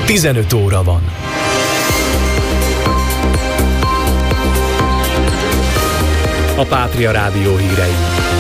15 óra van. A Pátria Rádió hírei.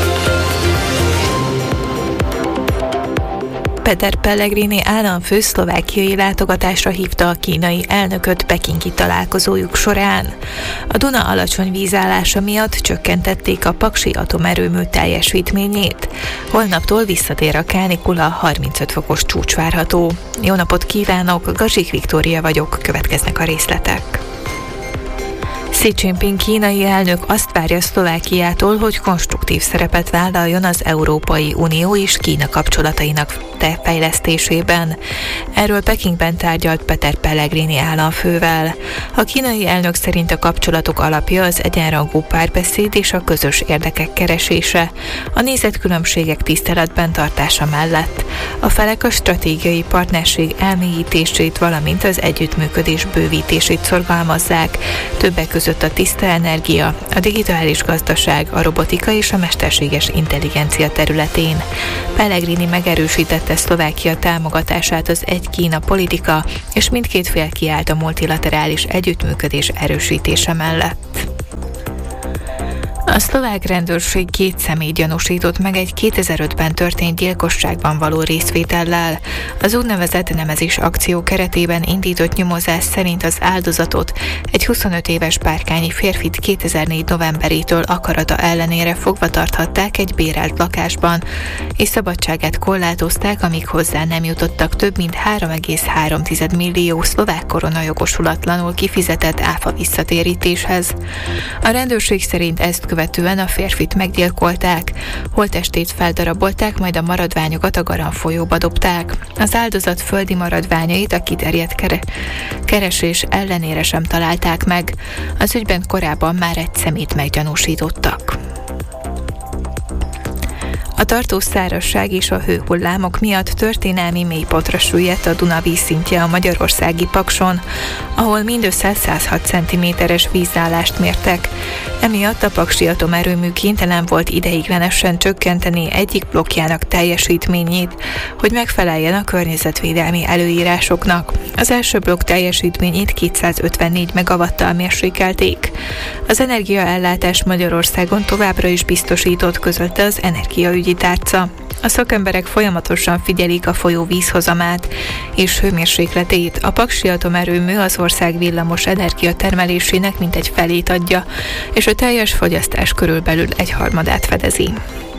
Peter Pellegrini államfő szlovákiai látogatásra hívta a kínai elnököt pekingi találkozójuk során. A Duna alacsony vízállása miatt csökkentették a paksi atomerőmű teljesítményét. Holnaptól visszatér a kánikula, 35 fokos csúcs várható. Jó napot kívánok, Gazsik Viktória vagyok, következnek a részletek. Xi Jinping kínai elnök azt várja Szlovákiától, hogy konstruktív szerepet vállaljon az Európai Unió és Kína kapcsolatainak fejlesztésében. Erről Pekingben tárgyalt Peter Pellegrini államfővel. A kínai elnök szerint a kapcsolatok alapja az egyenrangú párbeszéd és a közös érdekek keresése, a nézetkülönbségek tiszteletben tartása mellett. A felek a stratégiai partnerség elmélyítését, valamint az együttműködés bővítését szorgalmazzák, többek között a tiszta energia, a digitális gazdaság, a robotika és a mesterséges intelligencia területén. Pellegrini megerősítette Szlovákia támogatását az egy Kína politika, és mindkét fél kiállt a multilaterális együttműködés erősítése mellett. A szlovák rendőrség 2 személyt gyanúsított meg egy 2005-ben történt gyilkosságban való részvétellel. Az úgynevezett Nemezis akció keretében indított nyomozás szerint az áldozatot, egy 25 éves párkányi férfit 2004 novemberétől akarata ellenére fogva tarthatták egy bérelt lakásban, és szabadságát korlátozták, amíg hozzá nem jutottak több mint 3,3 millió szlovák korona jogosulatlanul kifizetett áfa visszatérítéshez. A rendőrség szerint ezt követően a férfit meggyilkolták, holttestét feldarabolták, majd a maradványokat a Garan folyóba dobták. Az áldozat földi maradványait a kiterjedt keresés ellenére sem találták meg. Az ügyben korábban már egy személyt meggyanúsítottak. A tartós szárazság és a hőhullámok miatt történelmi mélypontra süllyedt a Duna vízszintje a magyarországi Pakson, ahol mindössze 106 cm-es vízállást mértek. Emiatt a paksi atomerőmű kénytelen volt ideiglenesen csökkenteni egyik blokkjának teljesítményét, hogy megfeleljen a környezetvédelmi előírásoknak. Az első blokk teljesítményét 254 megawattal mérsékelték. Az energiaellátás Magyarországon továbbra is biztosított, közölte az energiaügyi tárca. A szakemberek folyamatosan figyelik a folyó vízhozamát és hőmérsékletét. A paksi atomerőmű az ország villamos energiatermelésének mintegy felét adja, és a teljes fogyasztás körülbelül 1/3 fedezi.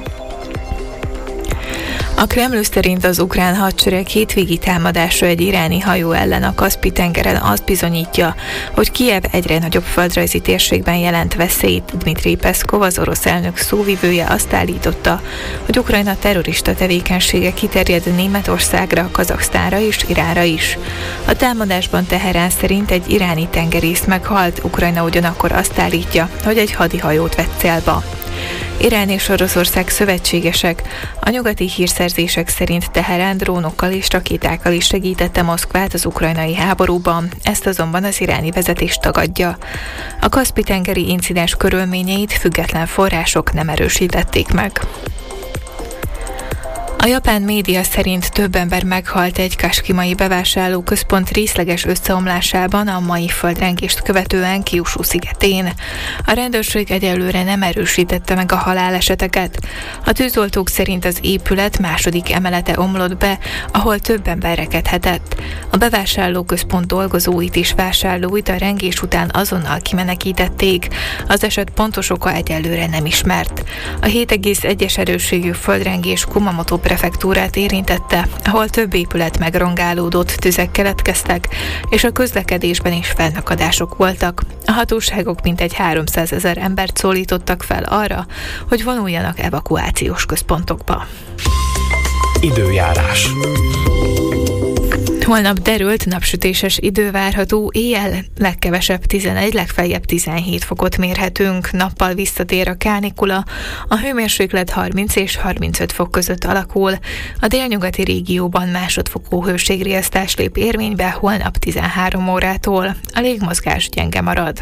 A Kreml szerint az ukrán hadsereg hétvégi támadása egy iráni hajó ellen a Kaszpi-tengeren azt bizonyítja, hogy Kijev egyre nagyobb földrajzi térségben jelent veszélyt. Dmitrij Peszkov, az orosz elnök szóvivője azt állította, hogy Ukrajna terrorista tevékenysége kiterjed Németországra, Kazaksztánra és Iránra is. A támadásban Teherán szerint egy iráni tengerész meghalt, Ukrajna ugyanakkor azt állítja, hogy egy hadihajót vett célba. Irán és Oroszország szövetségesek. A nyugati hírszerzések szerint Teherán drónokkal és rakétákkal is segítette Moszkvát az ukrajnai háborúban, ezt azonban az iráni vezetés tagadja. A Kaszpi-tengeri incidens körülményeit független források nem erősítették meg. A japán média szerint több ember meghalt egy kaskimai bevásárlóközpont részleges összeomlásában a mai földrengést követően Kyushu szigetén. A rendőrség egyelőre nem erősítette meg a haláleseteket. A tűzoltók szerint az épület második emelete omlott be, ahol több ember rekedhetett. A bevásárlóközpont dolgozóit és vásárlóit a rengés után azonnal kimenekítették. Az eset pontos oka egyelőre nem ismert. A 7,1-es erősségű földrengés Kumamoto prefektúrát érintette, ahol több épület megrongálódott, tüzek keletkeztek, és a közlekedésben is felakadások voltak. A hatóságok mintegy 300 000 embert szólítottak fel arra, hogy vonuljanak evakuációs központokba. Időjárás. Holnap derült, napsütéses idő várható, éjjel legkevesebb 11, legfeljebb 17 fokot mérhetünk, nappal visszatér a kánikula, a hőmérséklet 30 és 35 fok között alakul, a délnyugati régióban másodfokú hőségriasztás lép érvénybe holnap 13 órától, a légmozgás gyenge marad.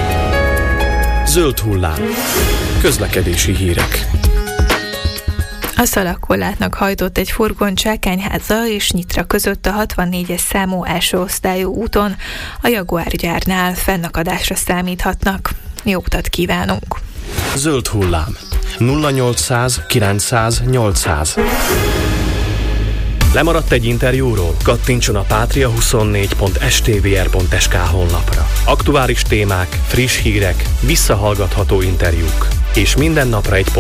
Zöld hullám. Közlekedési hírek. A szalagkorlátnak hajtott egy furgon Csákányháza és Nyitra között a 64-es számú első osztályú úton, a Jaguar gyárnál fennakadásra számíthatnak. Jó utat kívánunk! Zöld hullám. 0800 900 800. Lemaradt egy interjúról? Kattintson a patria24.stvr.sk honlapra. Aktuális témák, friss hírek, visszahallgatható interjúk. És minden napra egy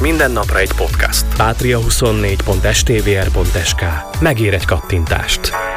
podcast. Patria24.stvr.sk. Megér egy kattintást.